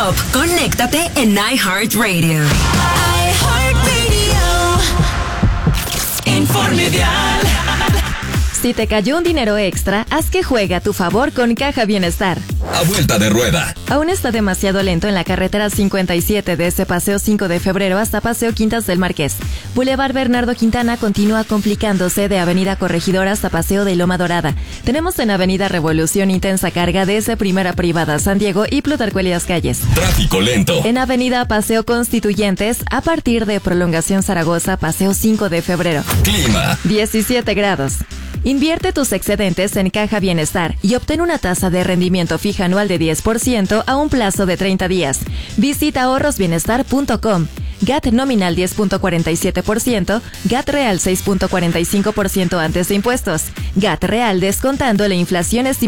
Pop, conéctate en iHeartRadio. Informe Vial. Si te cayó un dinero extra, haz que juegue a tu favor con Caja Bienestar. A vuelta de rueda. Aún está demasiado lento en la carretera 57 desde Paseo 5 de Febrero hasta Paseo Quintas del Marqués. Boulevard Bernardo Quintana continúa complicándose de Avenida Corregidora hasta Paseo de Loma Dorada. Tenemos en Avenida Revolución intensa carga desde Primera Privada San Diego y Plutarco Elías Calles. Tráfico lento. En Avenida Paseo Constituyentes a partir de Prolongación Zaragoza, Paseo 5 de Febrero. Clima. 17 grados. Invierte tus excedentes en Caja Bienestar y obtén una tasa de rendimiento fija anual de 10% a un plazo de 30 días. Visita ahorrosbienestar.com. GAT nominal 10.47%, GAT real 6.45% antes de impuestos. GAT real descontando la inflación estimada